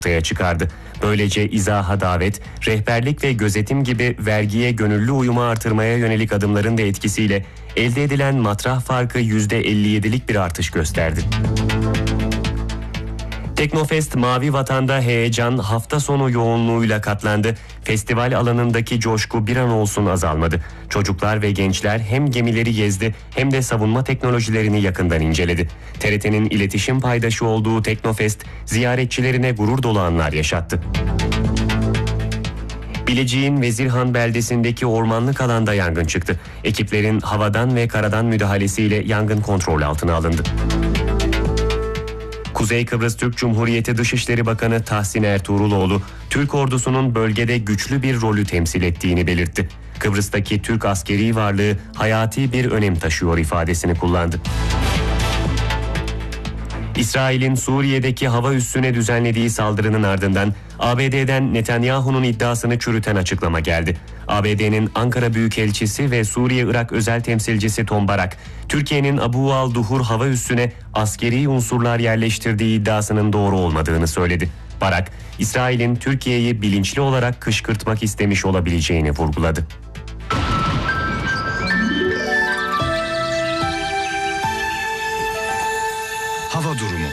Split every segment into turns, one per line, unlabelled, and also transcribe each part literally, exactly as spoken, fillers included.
ortaya çıkardı. Böylece izaha davet, rehberlik ve gözetim gibi vergiye gönüllü uyumu artırmaya yönelik adımların da etkisiyle elde edilen matrah farkı yüzde elli yedilik bir artış gösterdi. Teknofest Mavi Vatan'da heyecan hafta sonu yoğunluğuyla katlandı. Festival alanındaki coşku bir an olsun azalmadı. Çocuklar ve gençler hem gemileri gezdi hem de savunma teknolojilerini yakından inceledi. T R T'nin iletişim paydaşı olduğu Teknofest ziyaretçilerine gurur dolu anlar yaşattı. Bilecik'in Vezirhan beldesindeki ormanlık alanda yangın çıktı. Ekiplerin havadan ve karadan müdahalesiyle yangın kontrol altına alındı. Kuzey Kıbrıs Türk Cumhuriyeti Dışişleri Bakanı Tahsin Ertuğruloğlu, Türk ordusunun bölgede güçlü bir rolü temsil ettiğini belirtti. Kıbrıs'taki Türk askeri varlığı hayati bir önem taşıyor ifadesini kullandı. İsrail'in Suriye'deki hava üssüne düzenlediği saldırının ardından A B D'den Netanyahu'nun iddiasını çürüten açıklama geldi. A B D'nin Ankara Büyükelçisi ve Suriye-Irak özel temsilcisi Tom Barak, Türkiye'nin Abu al-Duhur hava üssüne askeri unsurlar yerleştirdiği iddiasının doğru olmadığını söyledi. Barak, İsrail'in Türkiye'yi bilinçli olarak kışkırtmak istemiş olabileceğini vurguladı.
Hava durumu.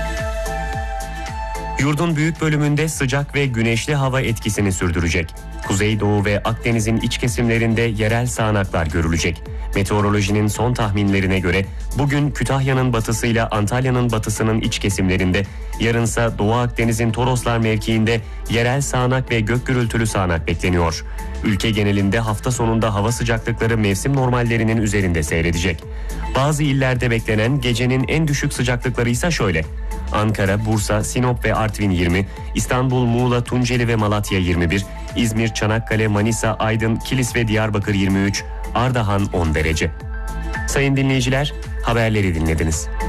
Yurdun büyük bölümünde sıcak ve güneşli hava etkisini sürdürecek. Kuzeydoğu ve Akdeniz'in iç kesimlerinde yerel sağanaklar görülecek. Meteorolojinin son tahminlerine göre bugün Kütahya'nın batısıyla Antalya'nın batısının iç kesimlerinde, yarınsa Doğu Akdeniz'in Toroslar mevkiinde yerel sağanak ve gök gürültülü sağanak bekleniyor. Ülke genelinde hafta sonunda hava sıcaklıkları mevsim normallerinin üzerinde seyredecek. Bazı illerde beklenen gecenin en düşük sıcaklıkları ise şöyle: Ankara, Bursa, Sinop ve Artvin yirmi, İstanbul, Muğla, Tunceli ve Malatya yirmi bir, İzmir, Çanakkale, Manisa, Aydın, Kilis ve Diyarbakır yirmi üç, Ardahan on derece. Sayın dinleyiciler, haberleri dinlediniz.